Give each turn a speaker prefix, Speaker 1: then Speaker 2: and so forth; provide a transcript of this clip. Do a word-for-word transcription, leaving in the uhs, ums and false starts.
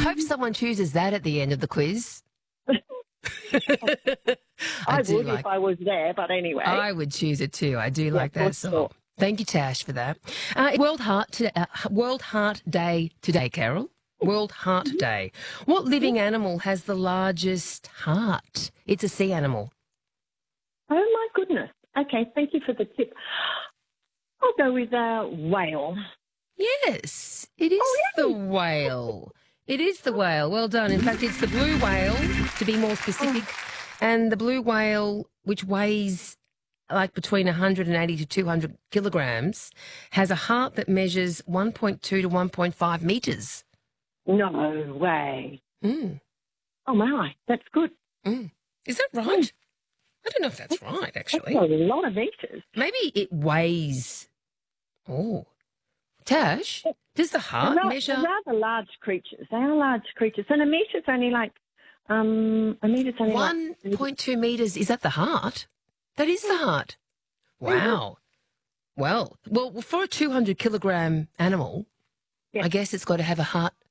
Speaker 1: hope someone chooses that at the end of the quiz.
Speaker 2: I,
Speaker 1: I
Speaker 2: would
Speaker 1: do like,
Speaker 2: if I was there, but anyway.
Speaker 1: I would choose it too. I do
Speaker 2: Yeah,
Speaker 1: like that
Speaker 2: for
Speaker 1: song.
Speaker 2: sure.
Speaker 1: Thank you, Tash, for that. Uh, World Heart to, uh, World Heart Day today, Carol. World Heart
Speaker 2: Mm-hmm.
Speaker 1: Day. What living animal has the largest heart? It's a sea animal.
Speaker 2: Oh, my goodness. Okay, thank you for the tip. I'll go with a whale.
Speaker 1: Yes, it is
Speaker 2: Oh,
Speaker 1: the whale. It is the whale. Well done. In fact, it's the blue whale, to be more specific. And the blue whale, which weighs like between one hundred eighty to two hundred kilograms, has a heart that measures one point two to one point five metres.
Speaker 2: No way.
Speaker 1: Mm.
Speaker 2: Oh, my. That's good.
Speaker 1: Mm. Is that right? I don't know if that's right, actually.
Speaker 2: That's a lot of meters.
Speaker 1: Maybe it weighs. Oh. Tash, does the heart
Speaker 2: They're,
Speaker 1: measure?
Speaker 2: they're rather large creatures. They are large creatures. And a meter's only like, um, a meter's only
Speaker 1: one point two metres. Is that the heart? That is the heart. Wow. Well, well, for a two hundred kilogram animal,
Speaker 2: Yeah.
Speaker 1: I guess it's got to have a heart